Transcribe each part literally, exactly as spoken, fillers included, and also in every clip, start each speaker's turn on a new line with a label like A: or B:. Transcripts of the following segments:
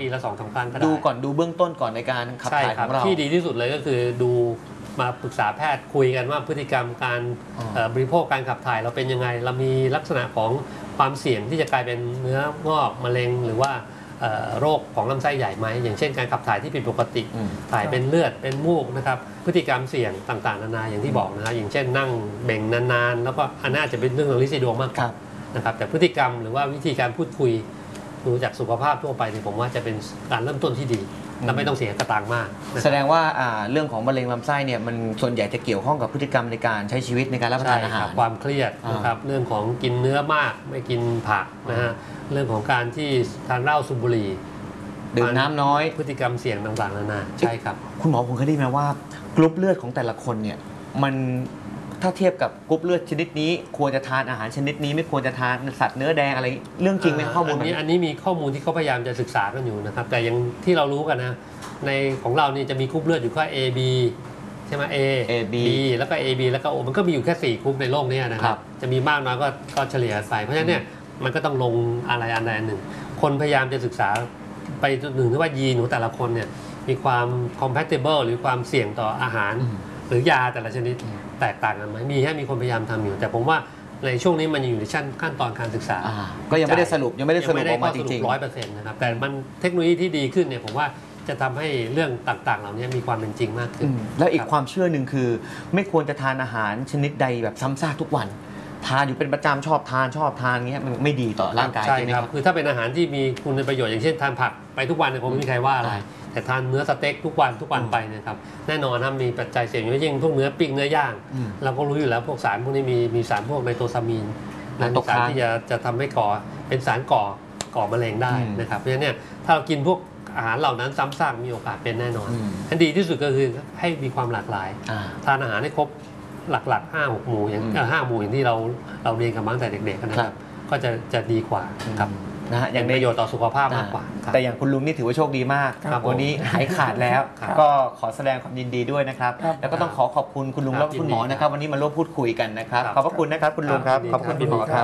A: ละสองสามครั้งก็ได้
B: ดูก่อนดูเบื้องต้นก่อนในการขับถ่ายของเรา
A: ที่ดีที่สุดเลยก็คือดูมาปรึกษาแพทย์คุยกันว่าพฤติกรรมการบริโภคการขับถ่ายเราเป็นยังไงเรามีลักษณะของความเสี่ยงที่จะกลายเป็นเนื้องอกมะเร็งหรือว่าโรคของลำไส้ใหญ่ไหมอย่างเช่นการขับถ่ายที่ผิดปกติถ่ายเป็นเลือดเป็นมูกนะครับพฤติกรรมเสี่ยงต่างๆนานาอย่างที่บอกนะครับอย่างเช่นนั่งเบ่งนานๆแล้วก็อันน่าจะเป็นเรื่องของลิซิดวงมากกว่านะครับแต่พฤติกรรมหรือว่าวิธีการพูดคุยดูจากสุขภาพทั่วไปเนี่ยผมว่าจะเป็นการเริ่มต้นที่ดีและไม่ต้องเสียกระตังมาก
B: แสดงว่าเรื่องของมะเร็งลำไส้เนี่ยมันส่วนใหญ่จะเกี่ยวข้องกับพฤติกรรมในการใช้ชีวิตในการรับประทานอาหาร
A: ความเครียดนะครับเรื่องของกินเนื้อมากไม่กินผักนะฮะเรื่องของการที่ทานเหล้าสูบบุหรี่
B: ดื่มน้ำน้อย
A: พฤติกรรมเสี่ยงต่างๆนานาใช่ครับ
B: คุณหมอผมเคยได้ยินมาว่ากรุ๊ปเลือดของแต่ละคนเนี่ยมันถ้าเทียบกับกรุ๊ปเลือดชนิดนี้ควรจะทานอาหารชนิดนี้ไม่ควรจะทานสัตว์เนื้อแดงอะไรเรื่องจริงไหมข้อมูล
A: นี้อันนี้มีข้อมูลที่เขาพยายามจะศึกษากันอยู่นะครับแต่ยังที่เรารู้กันนะในของเรานี่จะมีกรุ๊ปเลือดอยู่แค่ A B ใช่ไหม A B แล้วก็ A B แล้วก็ O มันก็มีอยู่แค่สี่กรุ๊ปในโลกนี้นะครับจะมีมากน้อยก็ก็เฉลี่ยไปเพราะฉะนั้นเนี่ยมันก็ต้องลงอะไรอันใดอันหนึ่งคนพยายามจะศึกษาไปจนถึงที่ว่ายีนของแต่ละคนเนี่ยมีความ compatible หรือความเสี่ยงต่ออาหารหรือยาแต่ละชนิดแตกต่างกันไหมมีให้มีคนพยายามทำอยู่แต่ผมว่าในช่วงนี้มันอยู่ในชั้นขั้นตอนการศึกษา
B: ก็ยังไม่ได้สรุปยังไม่ได้สรุปออกมาจริง
A: ๆร้อยเปอร์เซ็นต์นะครับแต่มันเทคโนโลยีที่ดีขึ้นเนี่ยผมว่าจะทำให้เรื่องต่างๆเหล่านี้มีความเป็นจริงมากขึ้น
B: แล้วอีกความเชื่อหนึ่งคือไม่ควรจะทานอาหารชนิดใดแบบซ้ำซากทุกวันทานอยู่เป็นประจำชอบทานชอบทานเงี้ยมันไม่ดีต่อร่างกาย
A: ใช่ครับคือถ้าเป็นอาหารที่มีคุณประโยชน์อย่างเช่นทานผักไปทุกวันเนี่ยคงไม่มีใครว่าอะไรแต่ทานเนื้อสเต็กทุกวันทุกวันไปนะครับแน่นอนนะมีปัจจัยเสี่ยงยิ่งพวกเนื้อปิ้งเนื้อย่างเราก็รู้อยู่แล้วพวกสารพวกนี้มีมีสารพวกไนโตรซามีนนะสารที่จะจะทำให้ก่อเป็นสารก่อก่อมะเร็งได้นะครับเพราะฉะนั้นเนี่ยถ้าเรากินพวกอาหารเหล่านั้นซ้ำซากมีโอกาสเป็นแน่นอนอันดีที่สุดก็คือให้มีความหลากหลายทานอาหารให้ครบหลักๆห้าหกหมู่อย่างห้าหมู่อย่างที่เราเราเรียนกันมาตั้งแต่เด็กๆนะครับก็จะจะดีกว่าครับ
B: นะฮะ
A: อย่างประโยชน์ต่อสุขภาพมากกว่า
B: แต่อย่างคุณลุงนี่ถือว่าโชคดีมากวันนี้หายขาดแล้วก็ขอแสดงความยินดีด้วยนะครับแล้วก็ต้องขอขอบคุณคุณลุงและคุณหมอนะครับวันนี้มาร่วมพูดคุยกันนะครับขอบพระคุณนะครับคุณลุงครับขอบคุณคุณหมอครับ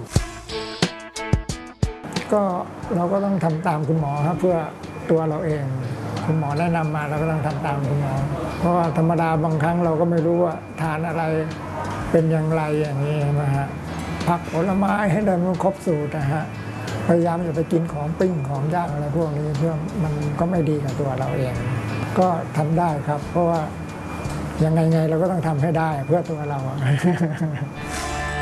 C: ก็เราก็ต้องทำตามคุณหมอครับเพื่อตัวเราเองคุณหมอแนะนำมาเราก็ต้องทำตามคุณหมอเพราะว่าธรรมดาบางครั้งเราก็ไม่รู้ว่าทานอะไรเป็นอย่างไรอย่างนี้นะฮะผักผลไม้ให้ได้มันครบสูตรนะฮะพยายามอย่าไปกินของปิ้งของย่างอะไรพวกนี้เพื่อมันก็ไม่ดีกับตัวเราเองก็ทำได้ครับเพราะว่ายังไงไงเราก็ต้องทำให้ได้เพื่อตัวเรา